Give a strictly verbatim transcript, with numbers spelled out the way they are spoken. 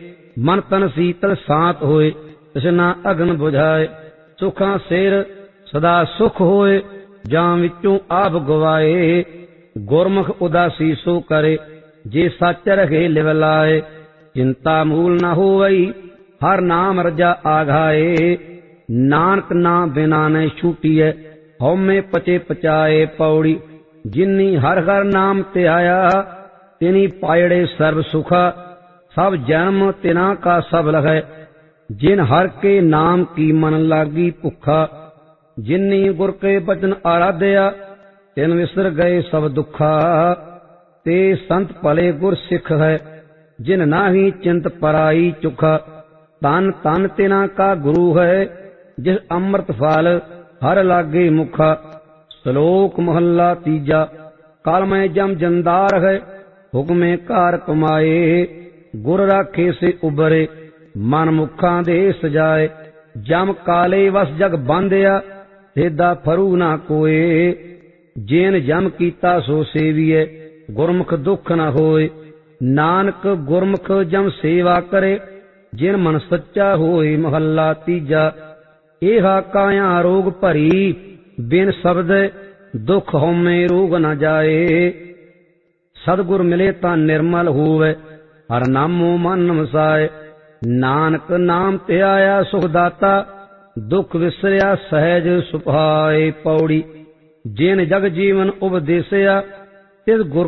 ਮਨ ਤਨ ਸੀਤਲ ਸਾਤ ਹੋਏ, ਤ੍ਰਿਸ਼ਨਾ ਅਗਨ ਬੁਝਾਏ। ਸੁਖਾਂ ਸਿਰ ਸਦਾ ਸੁਖ ਹੋਏ, ਜਾਂ ਵਿੱਚੋਂ ਆਪ ਗਵਾਏ। ਗੁਰਮੁਖ ਉਦਾਸੀ ਸੋ ਕਰੇ, ਜੇ ਸੱਚ ਰਖੇ ਲਿਵ ਲਾਏ। ਚਿੰਤਾ ਮੂਲ ਨ ਹੋਵਈ, ਹਰ ਨਾਮ ਰਜਾ ਆਘਾਏ। ਨਾਨਕ ਨਾ ਬਿਨਾ ਨੇ ਛੂਟੀਐ, ਹਉਮੈ ਪਚੇ ਪਚਾਏ। ਪੌੜੀ ਜਿਨੀ ਹਰ ਹਰ ਨਾਮ ਧਿਆਇਆ, ਤਿਨੀ ਪਾਇੜੇ ਸਰਬ ਸੁਖਾ। ਸਭ ਜਨਮ ਤਿਨਾ ਕਾ ਸਭ ਲਹੈ, ਜਿਨ ਹਰ ਕੇ ਨਾਮ ਕੀ ਮਨ ਲਾਗੀ ਭੁੱਖਾ। ਜਿਨੀ ਗੁਰ ਕੇ ਬਚਨ ਆਰਾਧਿਆ, ਤਿਨ ਵਿਸਰ ਗਏ ਸਭ ਦੁੱਖਾ। ਤੇ ਸੰਤ ਭਲੇ ਗੁਰ ਸਿੱਖ ਹੈ, ਜਿਨ ਨਾਹੀ ਚਿੰਤ ਪਰਾਈ ਚੁਖਾ। ਧਨ ਧਨ ਤਿਨਾ ਕਾ ਗੁਰੂ ਹੈ, ਜਿਸ ਅੰਮ੍ਰਿਤ ਫਲ ਹਰ ਲਾਗੇ ਮੁਖਾ। ਸ਼ਲੋਕ ਮਹੱਲਾ ਤੀਜਾ। ਕਾਲ ਮੈਂ ਜਮ ਜੰਦਾਰ ਹੈ, ਹੁਕਮੇ ਕਾਰ ਕਮਾਏ। ਗੁਰ ਰਾਖੇ ਸੇ ਉਬਰੇ, ਮਨ ਮੁਖਾਂ ਦੇ ਸਜਾਏ। ਜਮ ਕਾਲੇ ਵਸ ਜਗ ਬਾਂਧਿਆ, ਤੇਦਾ ਫਰੂ ਨਾ ਕੋਏ। ਜੇਨ ਜਮ ਕੀਤਾ ਸੋ ਸੇਵੀਐ, ਗੁਰਮੁਖ ਦੁੱਖ ਨ ਹੋਏ। ਨਾਨਕ ਗੁਰਮੁਖ ਜਮ ਸੇਵਾ ਕਰੇ, ਜਿਨ ਮਨ ਸੱਚਾ ਹੋਏ। ਮਹੱਲਾ ਤੀਜਾ। ਏਹਾ ਕਾਇਆ ਰੋਗ ਭਰੀ, ਬਿਨ ਸ਼ਬਦ ਦੁਖ ਹਉਮੈ ਰੋਗ ਨ ਜਾਏ। ਸਤਿਗੁਰ ਮਿਲੇ ਤਾਂ ਨਿਰਮਲ ਹੋਵੇ, ਹਰ ਨਾਮੋ ਮਨ ਵਸਾਏ। ਨਾਨਕ ਨਾਮ ਧਿਆਇਆ ਸੁਖ ਦਾਤਾ, ਦੁਖ ਵਿਸਰਿਆ ਸਹਿਜ ਸੁਭਾਏ। ਪੌੜੀ ਜਿਨ ਜਗ ਜੀਵਨ ਉਪਦੇਸਿਆ, ਤਿਸ ਗੁਰ